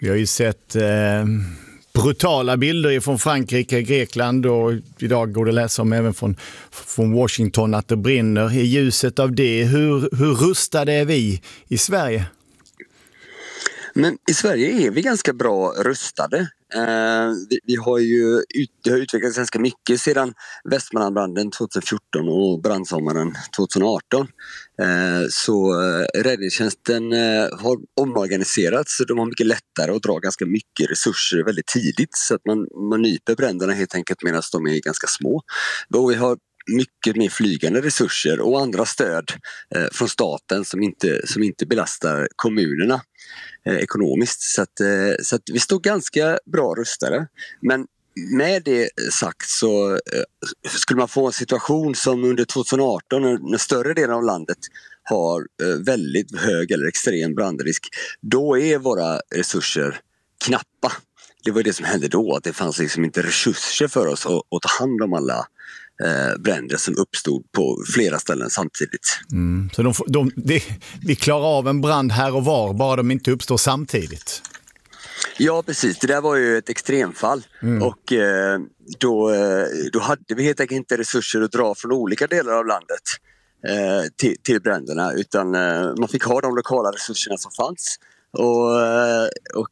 Vi har ju sett brutala bilder från Frankrike, Grekland och idag går det att läsa om även från Washington att det brinner. I ljuset av det, hur rustade är vi i Sverige? Men i Sverige är vi ganska bra rustade. Det har utvecklats ganska mycket sedan Västmanlandsbranden 2014 och brandsommaren 2018. Så räddningstjänsten har omorganiserats så de har mycket lättare att dra ganska mycket resurser väldigt tidigt så att man nyper bränderna helt enkelt medan de är ganska små. Och vi har mycket mer flygande resurser och andra stöd från staten som inte belastar kommunerna ekonomiskt. Så att vi står ganska bra rustade. Men med det sagt så skulle man få en situation som under 2018 när större delen av landet har väldigt hög eller extrem brandrisk, då är våra resurser knappa. Det var det som hände då, att det fanns liksom inte resurser för oss att ta hand om alla bränder som uppstod på flera ställen samtidigt. Så vi klarar av en brand här och var, bara de inte uppstår samtidigt? Ja, precis. Det där var ju ett extremfall och då hade vi helt enkelt inte resurser att dra från olika delar av landet till bränderna utan man fick ha de lokala resurserna som fanns. Och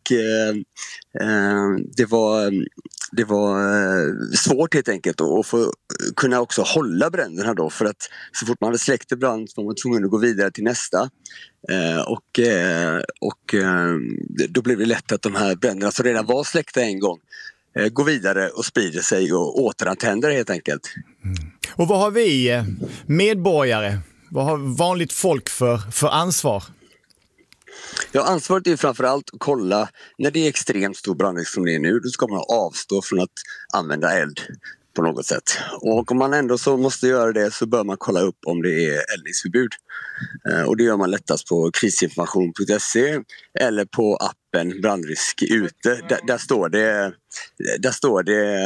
det var svårt helt enkelt att få kunna också hålla bränderna då, för att så fort man hade släckt en brand var man tvungen att gå vidare till nästa. Då blev det lätt att de här bränderna som redan var släckta en gång går vidare och sprider sig och återantänder helt enkelt. Och vad har vi medborgare, vad har vanligt folk för ansvar? Ja, ansvaret är framförallt att kolla när det är extremt stor brandrisk som det är nu, då ska man avstå från att använda eld på något sätt. Och om man ändå så måste göra det så bör man kolla upp om det är eldningsförbud. Och det gör man lättast på krisinformation.se eller på appen Brandrisk ute. Där står det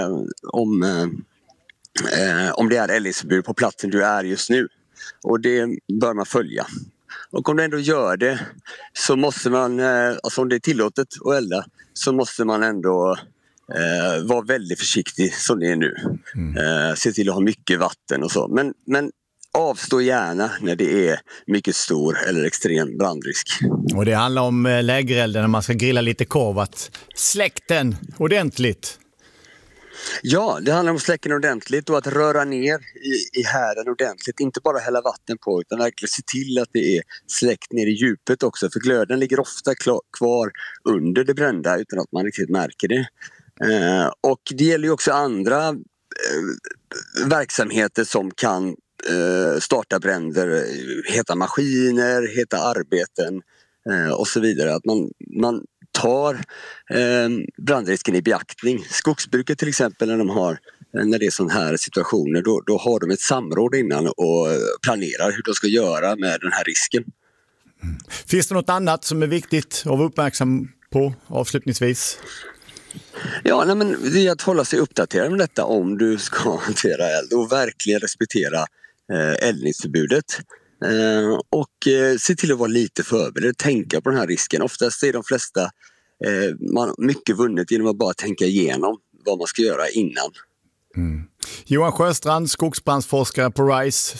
om det är eldningsförbud på platsen du är just nu. Och det bör man följa. Och om du ändå gör det så måste man, alltså om det är tillåtet att elda, så måste man ändå vara väldigt försiktig som det är nu. Se till att ha mycket vatten och så. Men avstå gärna när det är mycket stor eller extrem brandrisk. Och det handlar om lägerelden när man ska grilla lite korv, att släck den ordentligt. Ja, det handlar om att släcka den ordentligt och att röra ner i härden ordentligt. Inte bara hälla vatten på utan verkligen se till att det är släckt ner i djupet också. För glöden ligger ofta kvar under det brända utan att man riktigt märker det. Och det gäller ju också andra verksamheter som kan starta bränder. Heta maskiner, heta arbeten och så vidare. Att man tar brandrisken i beaktning. Skogsbruket till exempel när det är sådana här situationer då har de ett samråd innan och planerar hur de ska göra med den här risken. Finns det något annat som är viktigt att vara uppmärksam på avslutningsvis? Ja, men det är att hålla sig uppdaterad med detta om du ska hantera eld och verkligen respektera eldningsförbudet. Och se till att vara lite förberedd, tänka på den här risken. Oftast är de flesta mycket vunnet genom att bara tänka igenom vad man ska göra innan. Johan Sjöstrand, skogsbrandsforskare på RISE.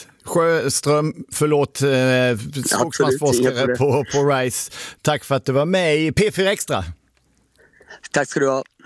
Skogsbrandsforskare på RISE. Tack för att du var med i P4 Extra. Tack ska du ha.